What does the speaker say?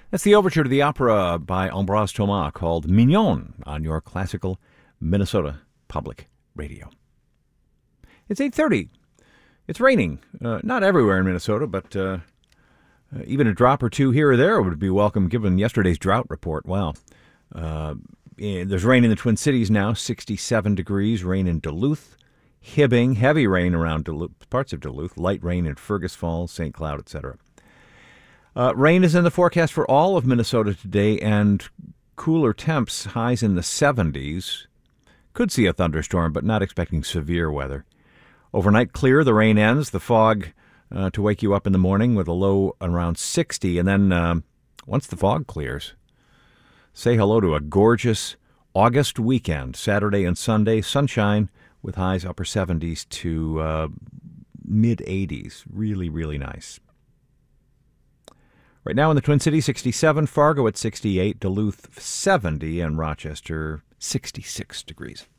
That's the overture to the opera by Ambroise Thomas called Mignon on your classical Minnesota Public Radio. It's 8:30. It's raining. Not everywhere in Minnesota, but even a drop or two here or there would be welcome given yesterday's drought report. Wow. There's rain in the Twin Cities now, 67 degrees. Rain in Duluth, Hibbing, heavy rain around parts of Duluth, light rain in Fergus Falls, St. Cloud, etc. Rain is in the forecast for all of Minnesota today, and cooler temps, highs in the 70s. Could see a thunderstorm, but not expecting severe weather. Overnight clear, the rain ends, the fog to wake you up in the morning with a low around 60, and then once the fog clears, say hello to a gorgeous August weekend, Saturday and Sunday, sunshine with highs upper 70s to mid-80s. Really, really nice. Right now in the Twin Cities, 67, Fargo at 68, Duluth 70, and Rochester 66 degrees.